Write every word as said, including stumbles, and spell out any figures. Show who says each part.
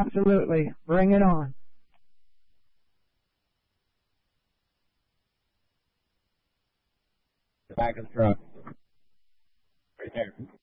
Speaker 1: Absolutely. Bring it on.
Speaker 2: The back of the truck. Right there.